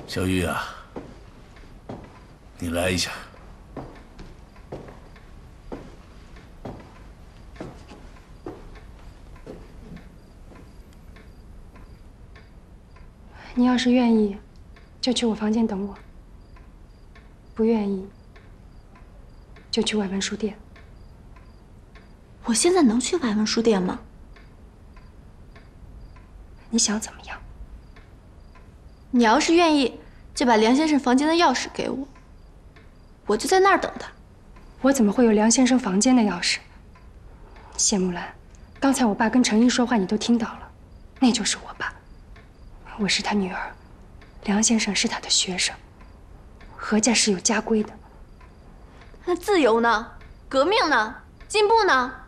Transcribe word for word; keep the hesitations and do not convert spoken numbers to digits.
小玉啊，你来一下。 你要是愿意，就去我房间等我；不愿意，就去外文书店。 我现在能去外文书店吗？ 你想怎么样？ 你要是愿意，就把梁先生房间的钥匙给我，我就在那儿等他。 我怎么会有梁先生房间的钥匙？谢木兰，刚才我爸跟程一说话，你都听到了，那就是我爸。我是他女儿，梁先生是他的学生，何家是有家规的。 那自由呢？革命呢？进步呢？